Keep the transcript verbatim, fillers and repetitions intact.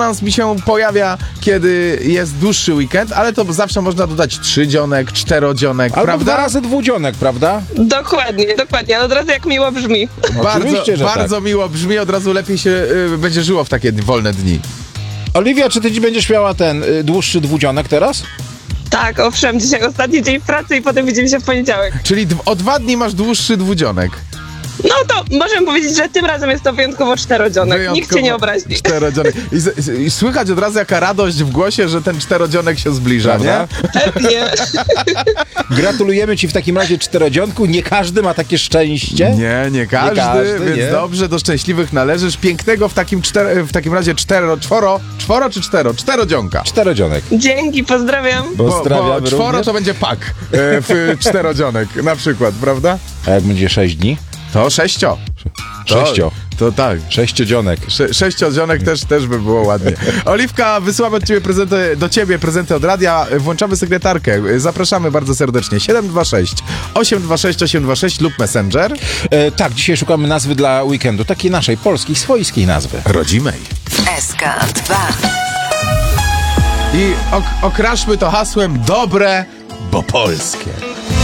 Dysonans mi się pojawia, kiedy jest dłuższy weekend, ale to zawsze można dodać trzydzionek, czterodzionek, Albo prawda? dwa razy dwudzionek, prawda? Dokładnie, dokładnie. Ale od razu jak miło brzmi. Bardzo, Oczywiście, że bardzo tak. miło brzmi, od razu lepiej się y, będzie żyło w takie wolne dni. Oliwia, czy ty dziś będziesz miała ten y, dłuższy dwudzionek teraz? Tak, owszem, dzisiaj ostatni dzień w pracy i potem widzimy się w poniedziałek. Czyli d- o dwa dni masz dłuższy dwudzionek. No to możemy powiedzieć, że tym razem jest to wyjątkowo czterodzionek. Nikt Wyjątkowo cię nie obrazi. Czterodzionek. I, z- I słychać od razu jaka radość w głosie, że ten czterodzionek się zbliża, Prawda? nie? Pewnie. Gratulujemy ci w takim razie czterodzionku. Nie każdy ma takie szczęście. Nie, nie każdy, każdy, więc nie. dobrze, do szczęśliwych należysz. Pięknego w takim, czter- w takim razie cztero, czworo, czworo czy cztero? Czterodzionka. Czterodzionek. Dzięki, pozdrawiam. Pozdrawiamy bo czworo również. to będzie pak e, w czterodzionek na przykład, prawda? A jak będzie sześć dni? To sześcio. Sześcio. To, to tak. Sześciodzionek. Sze- Sześciodzionek też, też by było ładnie. Oliwka, wysyłamy od ciebie prezenty, do ciebie prezenty od radia. Włączamy sekretarkę. Zapraszamy bardzo serdecznie. siedem dwa sześć, osiem dwa sześć, osiem dwa sześć lub Messenger. E, tak, dzisiaj szukamy nazwy dla weekendu. Takiej naszej, polskiej, swojskiej nazwy. Rodzimej. S K dwa. I ok- okraszmy to hasłem dobre, bo polskie.